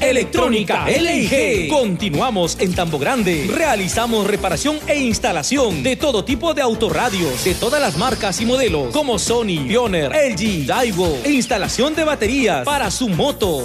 Electrónica LIG. Continuamos en Tambo Grande. Realizamos reparación e instalación de todo tipo de autorradios, de todas las marcas y modelos, como Sony, Pioneer, LG, Daiwo. E instalación de baterías para su moto,